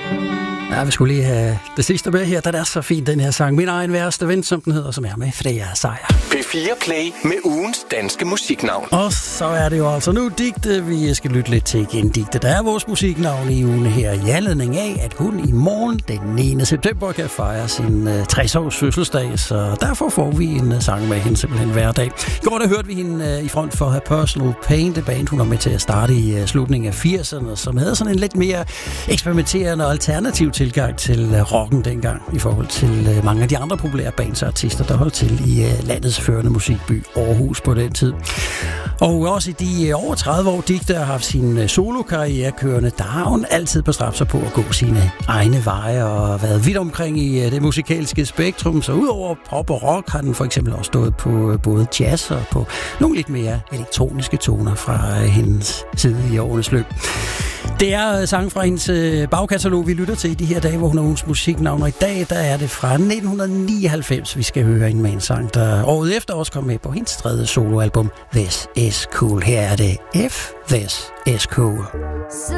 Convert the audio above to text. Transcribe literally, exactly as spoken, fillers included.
Ja, vi skulle lige have det sidste med her, der er så fint, den her sang. Min egen værste ven, som den hedder, som er med Freja Sejer. P fire Play med ugens danske musiknavn. Og så er det jo altså nu Digte, vi skal lytte lidt til igen. Digte, der er vores musiknavn i ugen her, i anledning af, at hun i morgen, den niende september, kan fejre sin uh, tres-års fødselsdag, så derfor får vi en uh, sang med hende simpelthen hver dag. I går der hørte vi hende uh, i front for Her Personal Pain, det band, hun var med til at starte i uh, slutningen af firserne, som havde sådan en lidt mere eksperimenterende og alternativ tilgang til uh, rocken dengang, i forhold til uh, mange af de andre populære bands og artister, der holdt til i uh, landets førende musikby Aarhus på den tid. Og også i de uh, over tredive år, Digte har haft sin uh, solokarriere kørende, der har hun altid bestræbt sig på at gå sine egne veje og været vidt omkring i uh, det musikalske spektrum. Så udover pop og rock har den for eksempel også stået på uh, både jazz og på nogle lidt mere elektroniske toner fra uh, hendes side i årenes løb. Det er sang fra hendes bagkatalog, vi lytter til i de her dage, hvor hun har ugens musiknavn. Og i dag, der er det fra nitten nioghalvfems, vi skal høre en med en sang, der året efter også kom med på hendes tredje soloalbum, This Is Cool. Her er det If This Is Cool.